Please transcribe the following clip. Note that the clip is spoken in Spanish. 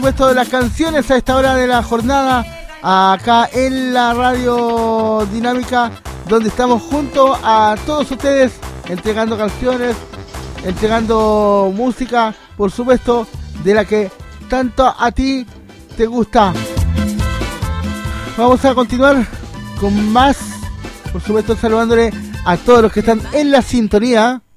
Puesto de las canciones a esta hora de la jornada acá en la Radio Dinámica, donde estamos junto a todos ustedes entregando canciones, entregando música, por supuesto, de la que tanto a ti te gusta. Vamos a continuar con más, por supuesto, saludándole a todos los que están en la sintonía.